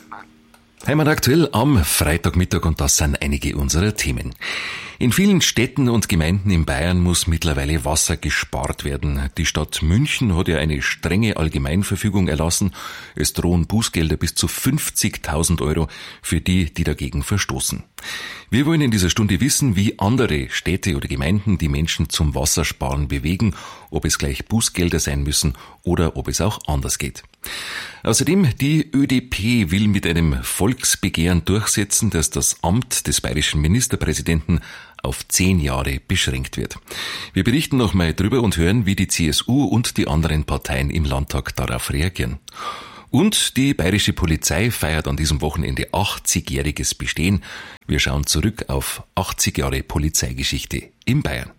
Heimat aktuell am Freitagmittag und das sind einige unserer Themen. In vielen Städten und Gemeinden in Bayern muss mittlerweile Wasser gespart werden. Die Stadt München hat ja eine strenge Allgemeinverfügung erlassen. Es drohen Bußgelder bis zu 50.000 Euro für die, die dagegen verstoßen. Wir wollen in dieser Stunde wissen, wie andere Städte oder Gemeinden die Menschen zum Wassersparen bewegen, ob es gleich Bußgelder sein müssen oder ob es auch anders geht. Außerdem, die ÖDP will mit einem Volksbegehren durchsetzen, dass das Amt des bayerischen Ministerpräsidenten auf 10 Jahre beschränkt wird. Wir berichten nochmal drüber und hören, wie die CSU und die anderen Parteien im Landtag darauf reagieren. Und die bayerische Polizei feiert an diesem Wochenende 80-jähriges Bestehen. Wir schauen zurück auf 80 Jahre Polizeigeschichte in Bayern.